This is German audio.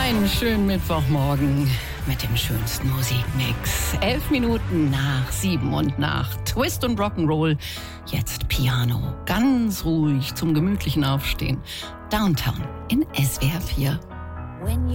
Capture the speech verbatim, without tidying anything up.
Einen schönen Mittwochmorgen mit dem schönsten Musikmix. Elf Minuten nach sieben und nach Twist und Rock'n'Roll. Jetzt Piano. Ganz ruhig zum gemütlichen Aufstehen. Downtown in S W R vier. When